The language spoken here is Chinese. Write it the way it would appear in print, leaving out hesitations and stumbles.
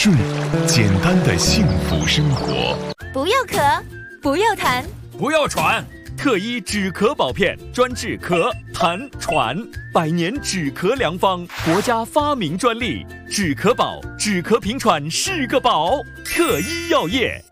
睡，简单的幸福生活。 不要咳，不要痰， 不要喘。特一止咳宝片，专治咳、痰、喘，100年止咳良方，国家发明专利。止咳宝，止咳平喘是个宝。特一药业。